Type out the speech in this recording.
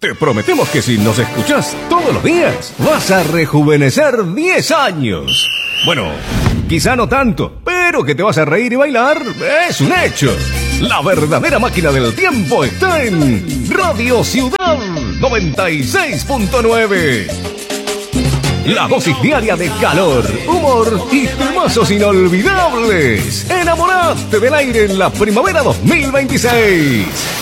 Te prometemos que si nos escuchás todos los días, vas a rejuvenecer 10 años. Bueno, quizá no tanto, pero que te vas a reír y bailar es un hecho. La verdadera máquina del tiempo está en Radio Ciudad 96.9. La dosis diaria de calor, humor y temazos inolvidables. Enamorate del aire en la primavera 2026.